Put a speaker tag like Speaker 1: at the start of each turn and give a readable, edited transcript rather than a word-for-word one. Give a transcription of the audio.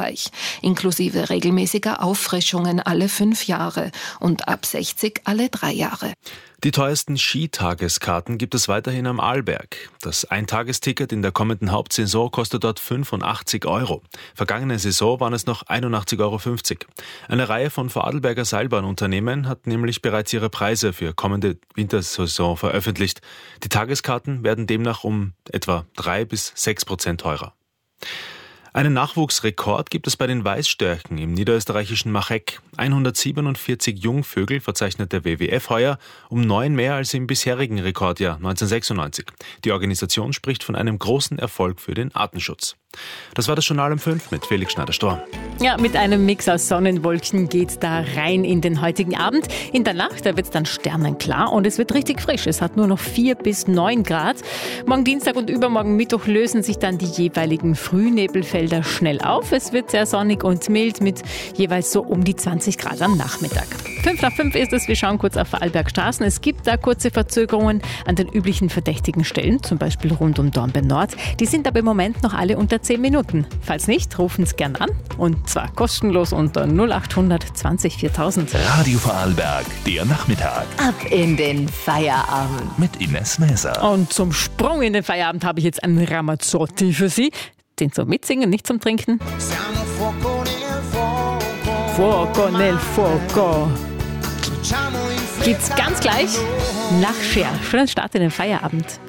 Speaker 1: Österreich, inklusive regelmäßiger Auffrischungen alle 5 Jahre und ab 60 alle 3 Jahre.
Speaker 2: Die teuersten Skitageskarten gibt es weiterhin am Arlberg. Das Eintagesticket in der kommenden Hauptsaison kostet dort 85 €. Vergangene Saison waren es noch 81,50 €. Eine Reihe von Vorarlberger Seilbahnunternehmen hat nämlich bereits ihre Preise für kommende Wintersaison veröffentlicht. Die Tageskarten werden demnach um etwa 3-6% teurer. Einen Nachwuchsrekord gibt es bei den Weißstörchen im niederösterreichischen Machegg. 147 Jungvögel verzeichnet der WWF heuer, um 9 mehr als im bisherigen Rekordjahr 1996. Die Organisation spricht von einem großen Erfolg für den Artenschutz. Das war das Journal um 5 mit Felix Schneider-Storr.
Speaker 3: Ja, mit einem Mix aus Sonnenwolken geht's da rein in den heutigen Abend. In der Nacht, da wird's dann sternenklar und es wird richtig frisch. Es hat nur noch 4 bis 9 Grad. Morgen Dienstag und übermorgen Mittwoch lösen sich dann die jeweiligen Frühnebelfelder schnell auf. Es wird sehr sonnig und mild mit jeweils so um die 20 Grad am Nachmittag. 5:05 ist es. Wir schauen kurz auf Vorarlbergstraßen. Es gibt da kurze Verzögerungen an den üblichen verdächtigen Stellen, zum Beispiel rund um Dornbirn Nord. Die sind aber im Moment noch alle unter 10 Minuten. Falls nicht, rufen Sie gern an. Und zwar kostenlos unter 0800 20 4000.
Speaker 4: Radio Vorarlberg, der Nachmittag.
Speaker 5: Ab in den Feierabend.
Speaker 4: Mit Ines Mäser.
Speaker 3: Und zum Sprung in den Feierabend habe ich jetzt einen Ramazzotti für Sie. Den zum Mitsingen, nicht zum Trinken. Fuoco nel fuoco. Geht's ganz gleich nach Cher. Schönen Start in den Feierabend.